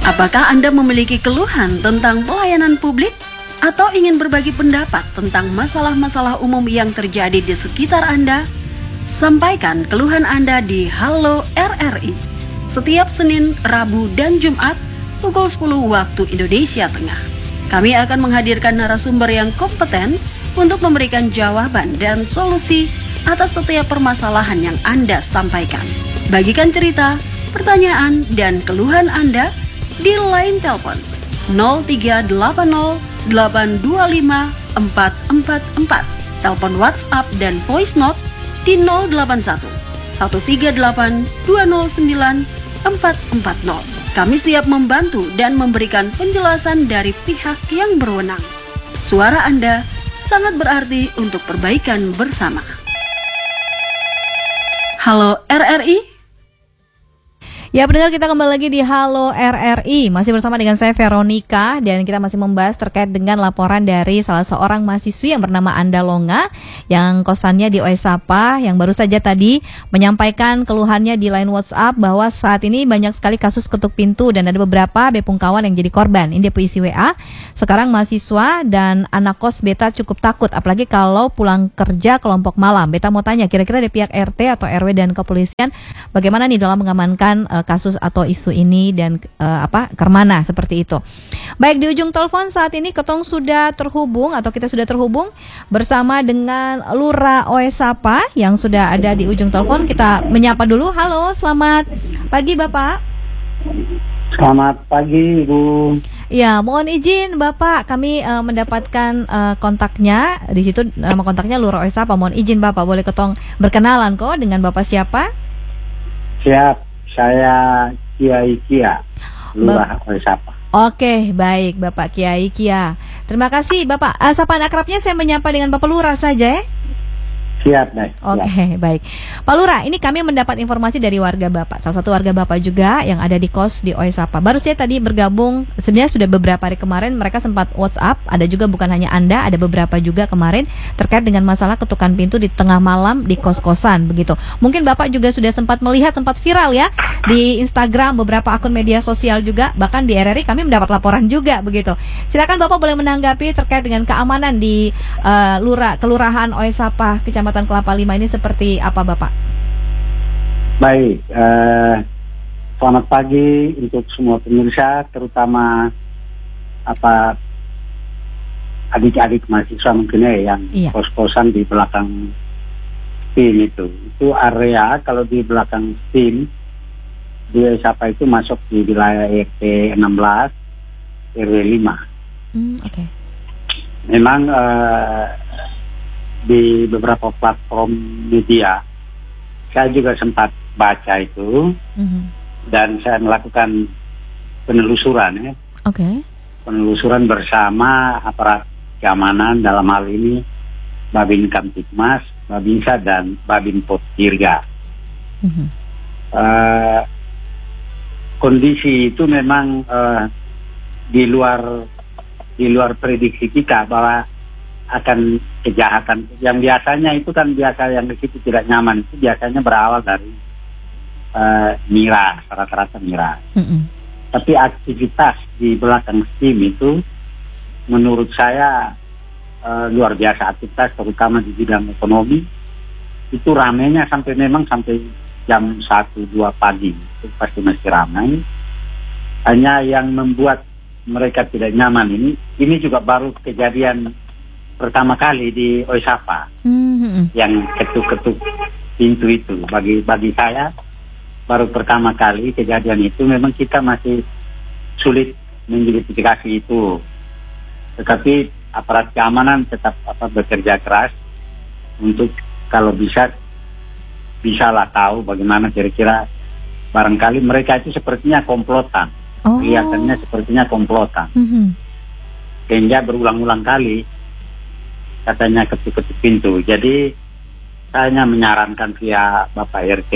Apakah Anda memiliki keluhan tentang pelayanan publik? Atau ingin berbagi pendapat tentang masalah-masalah umum yang terjadi di sekitar Anda? Sampaikan keluhan Anda di Halo RRI setiap Senin, Rabu, dan Jumat pukul 10 waktu Indonesia Tengah. Kami akan menghadirkan narasumber yang kompeten untuk memberikan jawaban dan solusi atas setiap permasalahan yang Anda sampaikan. Bagikan cerita, pertanyaan, dan keluhan Anda di line telepon 0380 825 444, telepon WhatsApp dan voice note di 081 138 209 440. Kami siap membantu dan memberikan penjelasan dari pihak yang berwenang. Suara Anda sangat berarti untuk perbaikan bersama. Halo RRI. Ya, pendengar, kita kembali lagi di Halo RRI. Masih bersama dengan saya Veronica, dan kita masih membahas terkait dengan laporan dari salah seorang mahasiswi yang bernama Anda Longa, yang kosannya di Oesapa, yang baru saja tadi menyampaikan keluhannya di line WhatsApp bahwa saat ini banyak sekali kasus ketuk pintu dan ada beberapa bepungkawan yang jadi korban. Ini dia puisi WA. Sekarang mahasiswa dan anak kos Beta cukup takut, apalagi kalau pulang kerja kelompok malam. Beta mau tanya, kira-kira dari pihak RT atau RW dan kepolisian bagaimana nih dalam mengamankan kasus atau isu ini dan kemana seperti itu. Baik, di ujung telepon saat ini Ketong sudah terhubung atau kita sudah terhubung bersama dengan Lurah Oesapa yang sudah ada di ujung telepon. Kita menyapa dulu. Halo, selamat pagi Bapak. Selamat pagi Ibu. Ya, mohon izin Bapak, kami mendapatkan kontaknya. Di situ nama kontaknya Lurah Oesapa. Mohon izin Bapak, boleh Ketong berkenalan kok dengan Bapak siapa? Siap. Saya Kiai Kia, Lurah Oesapa. Oke, baik Bapak Kiai Kia. Terima kasih Bapak. Sapaan akrabnya saya menyapa dengan Bapak Lurah saja ya? Siap, baik. Oke, baik. Pak Lurah, ini kami mendapat informasi dari warga Bapak, salah satu warga Bapak juga yang ada di kos di Oesapa. Baru saja tadi bergabung, sebenarnya sudah beberapa hari kemarin mereka sempat WhatsApp, ada juga bukan hanya Anda, ada beberapa juga kemarin terkait dengan masalah ketukan pintu di tengah malam di kos-kosan begitu. Mungkin Bapak juga sudah sempat melihat, sempat viral ya di Instagram, beberapa akun media sosial juga, bahkan di RRI kami mendapat laporan juga begitu. Silakan Bapak boleh menanggapi terkait dengan keamanan di Kelurahan Oesapa, Kecamatan Kelapa Lima ini seperti apa Bapak? Baik, selamat pagi untuk semua pemirsa, terutama adik-adik mahasiswa mungkin yang kos-kosan di belakang STIM itu area. Kalau di belakang STIM di Oesapa itu masuk di wilayah RT 16 RW 5. Okay. Memang di beberapa platform media saya juga sempat baca itu, dan saya melakukan penelusuran ya. Penelusuran bersama aparat keamanan, dalam hal ini Babin Kamtipmas, Babinsa dan Babin Potirga. Kondisi itu memang di luar prediksi kita bahwa akan kejahatan yang biasanya itu kan yang di situ tidak nyaman itu biasanya berawal dari miras, rata-rata miras. Tapi aktivitas di belakang STIM itu menurut saya luar biasa aktivitas, terutama di bidang ekonomi itu ramainya sampai jam 1-2 pagi itu pasti masih ramai. Hanya yang membuat mereka tidak nyaman ini juga baru kejadian pertama kali di Oesapa, yang ketuk-ketuk pintu itu. Bagi saya baru pertama kali kejadian itu. Memang kita masih sulit mengidentifikasi itu, tetapi aparat keamanan tetap bekerja keras untuk kalau bisalah tahu bagaimana kira-kira. Barangkali mereka itu sepertinya komplotan, kelihatannya sepertinya komplotan, sehingga berulang-ulang kali katanya ketuk-ketuk pintu. Jadi saya hanya menyarankan via Bapak RT,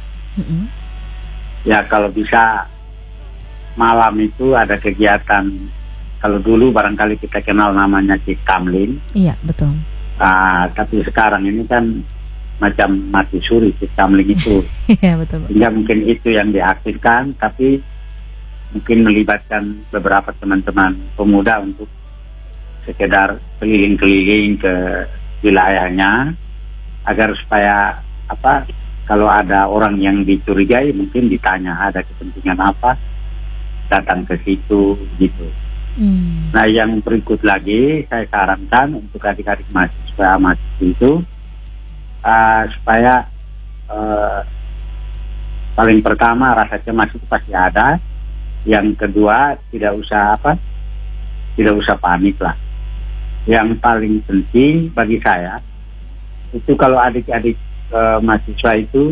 ya kalau bisa malam itu ada kegiatan. Kalau dulu barangkali kita kenal namanya Cikamling. Iya, betul. Tapi sekarang ini kan macam mati suri Cikamling itu. Iya, betul. Sehingga mungkin itu yang diaktifkan, tapi mungkin melibatkan beberapa teman-teman pemuda untuk sekedar keliling-keliling ke wilayahnya, agar supaya kalau ada orang yang dicurigai mungkin ditanya ada kepentingan apa datang ke situ gitu. Nah, yang berikut lagi saya sarankan untuk adik-adik mahasiswa itu supaya paling pertama rasa cemas itu pasti ada. Yang kedua tidak usah panik lah. Yang paling penting bagi saya itu kalau adik-adik mahasiswa itu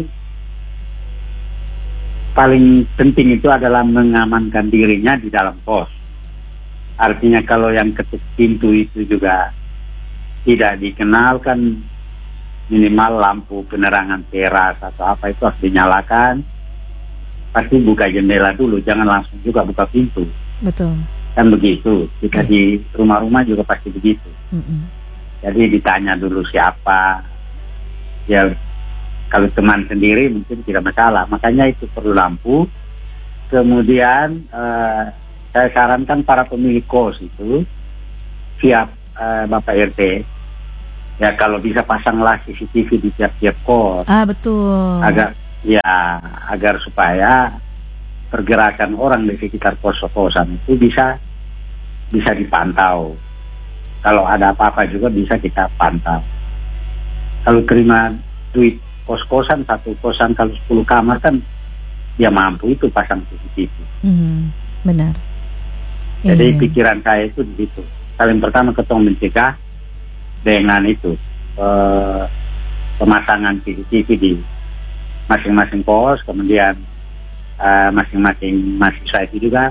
paling penting itu adalah mengamankan dirinya di dalam kos. Artinya kalau yang ketuk pintu itu juga tidak dikenal, kan minimal lampu penerangan teras atau apa itu harus dinyalakan. Pasti buka jendela dulu, jangan langsung juga buka pintu. Betul. Kan begitu. Kita di rumah-rumah juga pasti begitu. Jadi ditanya dulu siapa. Ya kalau teman sendiri mungkin tidak masalah. Makanya itu perlu lampu. Kemudian saya sarankan para pemilik kos itu via Bapak RT. Ya kalau bisa pasanglah CCTV di tiap-tiap kos. Betul. Agar supaya pergerakan orang di sekitar kos-kosan itu bisa dipantau. Kalau ada apa-apa juga bisa kita pantau. Kalau terima duit kos-kosan, satu kosan kalau 10 kamar kan dia mampu itu pasang CCTV. Benar. Jadi pikiran saya itu begitu. Paling pertama ketong mencegah dengan itu pemasangan CCTV di masing-masing kos, kemudian masing-masing mahasiswa itu juga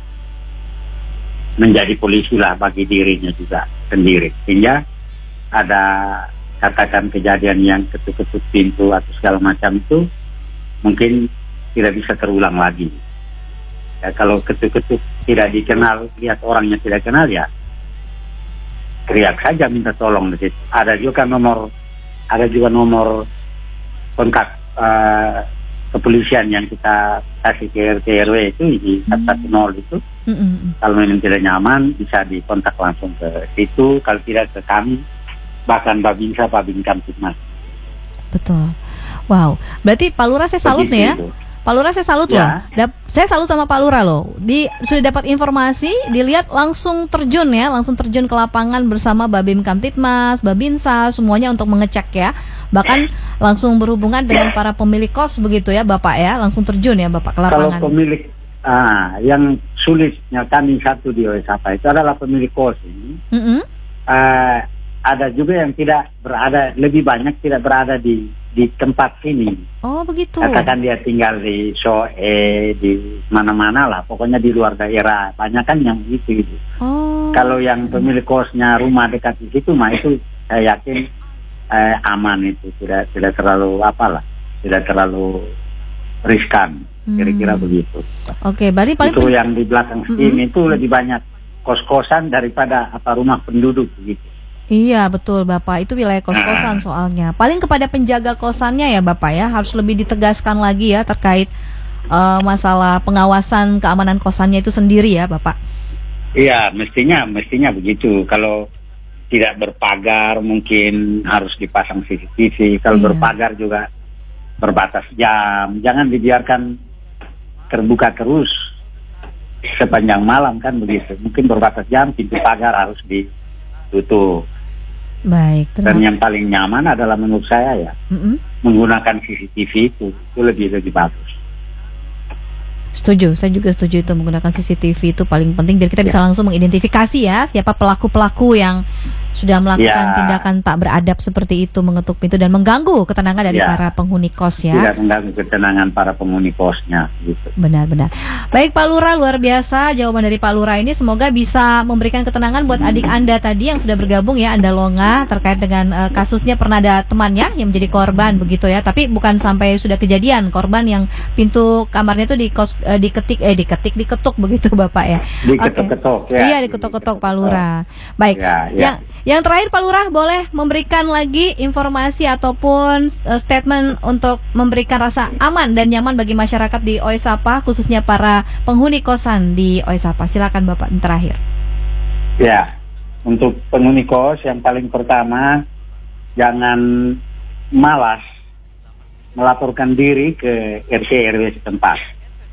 menjadi polisi lah bagi dirinya juga sendiri, sehingga ada katakan kejadian yang ketuk-ketuk pintu atau segala macam itu mungkin tidak bisa terulang lagi. Ya, kalau ketuk-ketuk tidak dikenal, lihat orangnya tidak kenal, ya teriak saja minta tolong di situ. Ada juga nomor kontak kepolisian yang kita kasih ke RT RW itu di 110 itu. Kalau memang tidak nyaman bisa dikontak langsung ke situ, kalau tidak ke kami, bahkan Babinsa, Babin Kamtipmas. Betul. Wow, berarti Pak Lurah saya salut nih ya. Pak Lurah saya salut loh. Saya salut sama Pak Lurah loh. Sudah dapat informasi, dilihat langsung terjun ke lapangan bersama Babim Kamtipmas, Babinsa, semuanya untuk mengecek ya. Bahkan langsung berhubungan dengan para pemilik kos begitu ya Bapak ya, langsung terjun ya Bapak ke lapangan. Kalau pemilik yang sulitnya kami satu di OSAPA itu adalah pemilik kos ini. Ada juga yang tidak berada, lebih banyak tidak berada di tempat sini. Oh begitu. Katakan dia tinggal di Soe, di mana-mana lah, pokoknya di luar daerah. Banyak kan yang itu. Oh. Kalau yang pemilik kosnya rumah dekat di situ, mah itu saya yakin aman itu, tidak terlalu tidak terlalu riskan, kira-kira begitu. Oke, berarti paling itu yang di belakang sini itu lebih banyak kos-kosan daripada rumah penduduk gitu. Iya betul Bapak, itu wilayah kos-kosan soalnya. Paling kepada penjaga kosannya ya Bapak ya, harus lebih ditegaskan lagi ya terkait masalah pengawasan keamanan kosannya itu sendiri ya Bapak. Iya, mestinya begitu. Kalau tidak berpagar mungkin harus dipasang CCTV. Kalau berpagar juga berbatas jam. Jangan dibiarkan terbuka terus sepanjang malam kan begitu. Mungkin berbatas jam, pintu pagar harus ditutup. Baik. Dan yang paling nyaman adalah menurut saya ya menggunakan CCTV itu lebih bagus. Setuju, saya juga setuju itu, menggunakan CCTV itu paling penting biar kita bisa langsung mengidentifikasi ya siapa pelaku-pelaku yang sudah melakukan tindakan tak beradab seperti itu, mengetuk pintu dan mengganggu ketenangan dari para penghuni kos ya. Tidak mengganggu ketenangan para penghuni kosnya gitu. Benar-benar. Baik Pak Lurah, luar biasa jawaban dari Pak Lurah ini, semoga bisa memberikan ketenangan buat adik Anda tadi yang sudah bergabung ya, Anda Longa, terkait dengan kasusnya pernah ada temannya yang menjadi korban begitu ya, tapi bukan sampai sudah kejadian, korban yang pintu kamarnya itu diketuk begitu Bapak ya. Diketuk-ketuk ya. Iya, diketuk-ketuk Pak Lurah. Baik. Yang terakhir Pak Lurah, boleh memberikan lagi informasi ataupun statement untuk memberikan rasa aman dan nyaman bagi masyarakat di OE Sapa, khususnya para penghuni kosan di OE Sapa. Silakan Bapak yang terakhir. Ya, untuk penghuni kos yang paling pertama, jangan malas melaporkan diri ke RT RW setempat.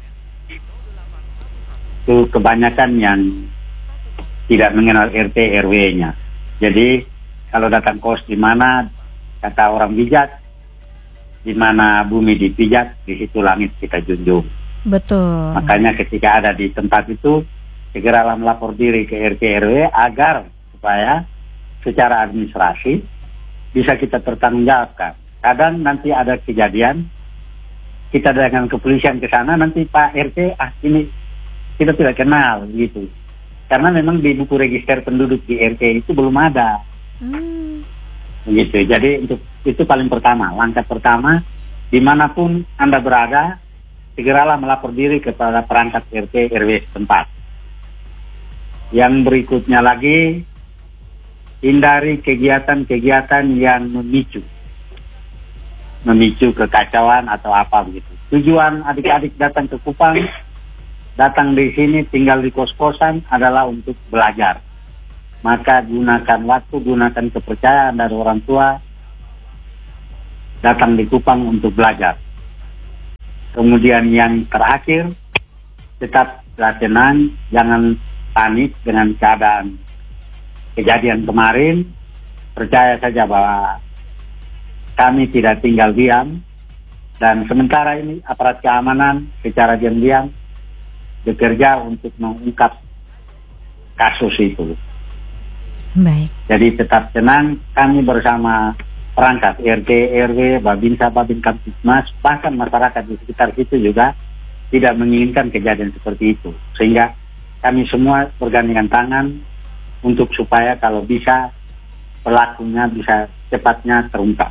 Itu kebanyakan yang tidak mengenal RT RW-nya. Jadi kalau datang kos di mana, kata orang bijak, di mana bumi dipijak, di situ langit kita junjung. Betul. Makanya ketika ada di tempat itu, segeralah melapor diri ke RT RW agar supaya secara administrasi bisa kita bertanggungjawabkan. Kadang nanti ada kejadian, kita dengan kepolisian ke sana, nanti Pak RT, ini kita tidak kenal gitu. Karena memang di buku register penduduk di RT itu belum ada. Begitu. Jadi itu paling pertama, langkah pertama, dimanapun Anda berada, segeralah melapor diri kepada perangkat RT RW setempat. Yang berikutnya lagi, hindari kegiatan-kegiatan yang memicu kekacauan atau apa begitu. Tujuan adik-adik datang ke Kupang, datang di sini tinggal di kos-kosan adalah untuk belajar. Maka gunakan waktu, gunakan kepercayaan dari orang tua, datang di Kupang untuk belajar. Kemudian yang terakhir, tetap tenang, jangan panik dengan keadaan kejadian kemarin. Percaya saja bahwa kami tidak tinggal diam, dan sementara ini aparat keamanan secara diam-diam bekerja untuk mengungkap kasus itu. Baik. Jadi tetap tenang, kami bersama perangkat RT, RW, Babinsa, Babin Kamtipmas, bahkan masyarakat di sekitar situ juga tidak menginginkan kejadian seperti itu. Sehingga kami semua bergandengan tangan untuk supaya kalau bisa pelakunya bisa cepatnya terungkap.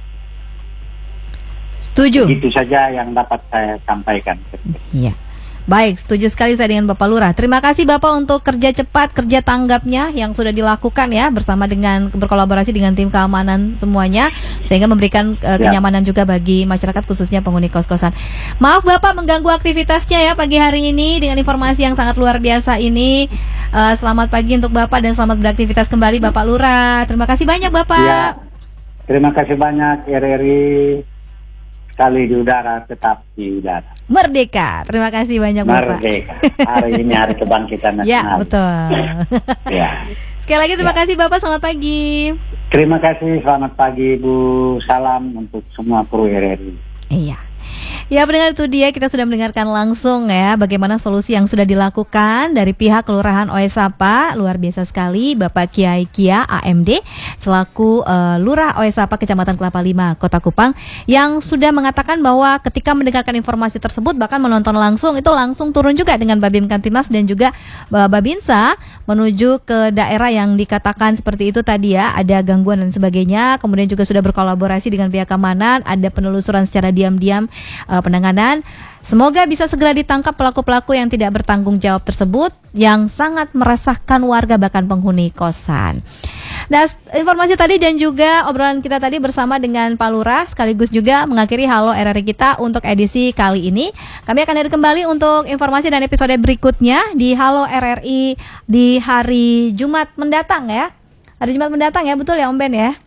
Setuju. Itu saja yang dapat saya sampaikan. Iya. Baik, setuju sekali saya dengan Bapak Lurah. Terima kasih Bapak untuk kerja cepat, kerja tanggapnya yang sudah dilakukan ya, bersama dengan berkolaborasi dengan tim keamanan semuanya, sehingga memberikan kenyamanan juga bagi masyarakat khususnya penghuni kos-kosan. Maaf Bapak mengganggu aktivitasnya ya pagi hari ini dengan informasi yang sangat luar biasa ini. Selamat pagi untuk Bapak dan selamat beraktivitas kembali Bapak Lurah. Terima kasih banyak Bapak. Ya, terima kasih banyak RRI. Sekali di udara, tetap di udara. Merdeka. Terima kasih banyak Bapak. Merdeka. Hari ini hari kebangkitan nasional. Ya, betul. Ya. Sekali lagi terima kasih Bapak, selamat pagi. Terima kasih, selamat pagi Bu. Salam untuk semua kru RRI. Iya. Ya pendengar, itu dia, kita sudah mendengarkan langsung ya bagaimana solusi yang sudah dilakukan dari pihak Kelurahan OE Sapa. Luar biasa sekali Bapak Kiai Kia AMD selaku Lurah OE Sapa Kecamatan Kelapa Lima Kota Kupang, yang sudah mengatakan bahwa ketika mendengarkan informasi tersebut, bahkan menonton langsung, itu langsung turun juga dengan Babin Kamtipmas dan juga Babinsa menuju ke daerah yang dikatakan seperti itu tadi ya, ada gangguan dan sebagainya. Kemudian juga sudah berkolaborasi dengan pihak keamanan, ada penelusuran secara diam-diam, penanganan. Semoga bisa segera ditangkap pelaku-pelaku yang tidak bertanggung jawab tersebut, yang sangat meresahkan warga bahkan penghuni kosan. Nah, informasi tadi dan juga obrolan kita tadi bersama dengan Pak Lurah sekaligus juga mengakhiri Halo RRI kita untuk edisi kali ini. Kami akan hadir kembali untuk informasi dan episode berikutnya di Halo RRI di hari Jumat mendatang ya. Hari Jumat mendatang ya, betul ya Om Ben ya?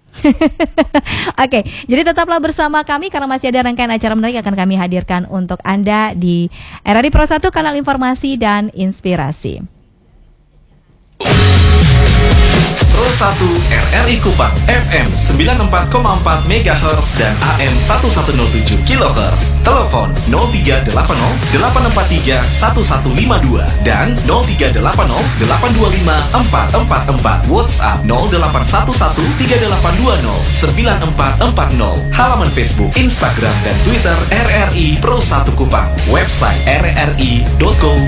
Oke, jadi tetaplah bersama kami karena masih ada rangkaian acara menarik akan kami hadirkan untuk Anda di RRI Pro 1, kanal informasi dan inspirasi. Pro 1 RRI Kupang FM 94,4 MHz dan AM 1107 kHz. Telepon 0380 843 1152 dan 0380 825 444. WhatsApp 0811 3820 9440. Halaman Facebook, Instagram dan Twitter RRI Pro 1 Kupang. Website rri.co.id.